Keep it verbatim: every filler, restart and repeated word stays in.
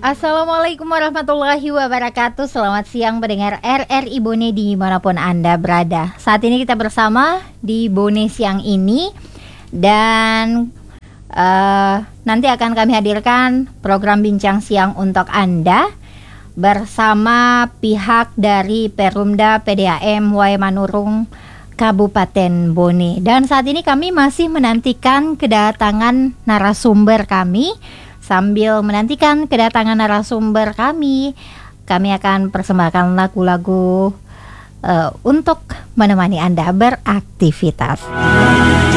Assalamualaikum warahmatullahi wabarakatuh. Selamat siang pendengar R R I Bone dimanapun Anda berada. Saat ini kita bersama di Bone siang ini. Dan uh, nanti akan kami hadirkan program Bincang Siang untuk Anda bersama pihak dari Perumda P D A M Wae Manurung Kabupaten Bone. Dan saat ini kami masih menantikan kedatangan narasumber kami. Sambil menantikan kedatangan narasumber kami, kami akan persembahkan lagu-lagu uh, untuk menemani Anda beraktivitas.